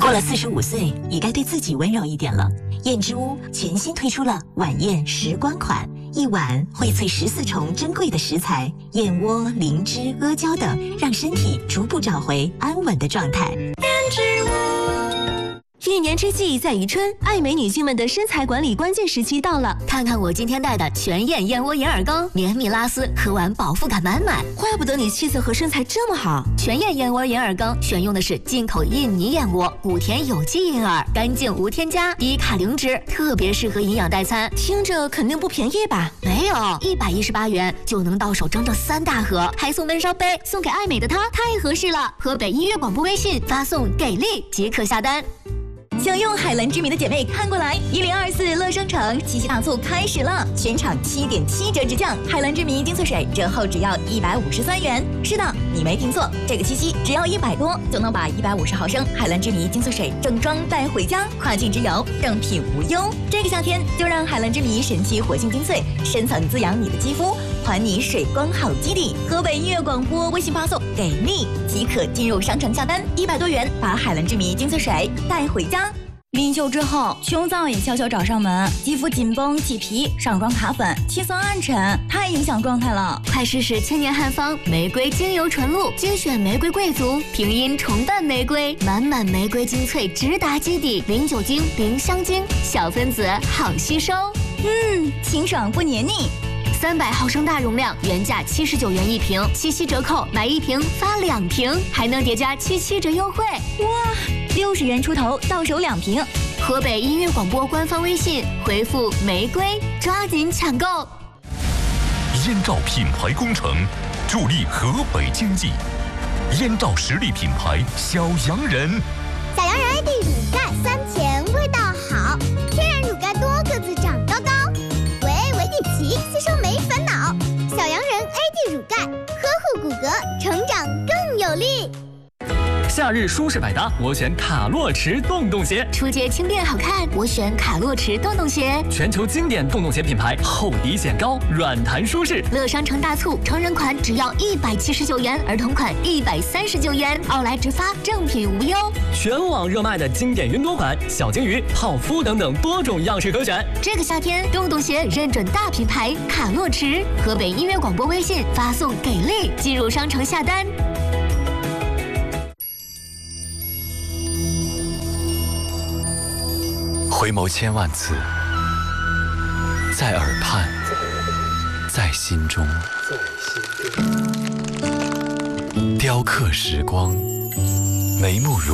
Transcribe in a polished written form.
过了45岁，也该对自己温柔一点了。燕之屋全新推出了晚宴时光款，一碗荟萃14重珍贵的食材，燕窝、灵芝、阿胶等，让身体逐步找回安稳的状态。燕之屋。 一年之计在于春，爱美女性们的身材管理关键时期到了。 看看我今天带的全燕燕窝银耳羹，绵密拉丝，喝完饱腹感满满。 怪不得你气色和身材这么好。 全燕燕窝银耳羹选用的是进口印尼燕窝，谷田有机银耳，干净无添加，低卡零脂，特别适合营养代餐。 听着肯定不便宜吧？ 没有，118元就能到手整整3大盒，还送闷烧杯，送给爱美的她太合适了。河北音乐广播微信发送“给力”即可下单。 想用海蓝之谜的姐妹看过来，1024乐商城七夕大促开始了，全场7.7折直降，海蓝之谜精粹水折后只要153元。是的，你没听错，这个七夕只要100多就能把150毫升海蓝之谜精粹水正装带回家，跨境之游正品无忧。这个夏天就让海蓝之谜神奇活性精粹深层滋养你的肌肤，还你水光好基底。河北音乐广播微信发送给力即可进入商城下单，100多元把海蓝之谜精粹水带回家。临休之后，胸燥也悄悄找上门，肌肤紧绷起皮，上妆卡粉，气色暗沉，太影响状态了。 快试试千年汉方玫瑰精油纯露，精选玫瑰贵族，平阴重瓣玫瑰，满满玫瑰精粹直达基底，零酒精，零香精，小分子好吸收。 清爽不黏腻。 300毫升大容量，原价79元一瓶，七夕折扣买1瓶发2瓶，还能叠加77折优惠。 哇，60元出头到手2瓶。 河北音乐广播官方微信回复玫瑰，抓紧抢购。 燕赵品牌工程，助力河北经济。燕赵实力品牌小洋人， 小洋人 AD 乳钙3000，味道好，天然乳钙多个子长高高，维地奇吸收没烦恼。小洋人 AD 乳钙，呵护骨骼，成长更有力。 夏日舒适百搭，我选卡洛驰洞洞鞋。 出街轻便好看，我选卡洛驰洞洞鞋。 全球经典洞洞鞋品牌，厚底显高，软弹舒适。 乐商城大促，成人款只要179元，儿童款139元，奥莱直发，正品无忧。 全网热卖的经典云朵款，小金鱼、泡芙等等多种样式可选。 这个夏天，洞洞鞋认准大品牌卡洛驰。河北音乐广播微信发送给力，进入商城下单。 回眸千万次，在耳畔，在心中，雕刻时光，眉目如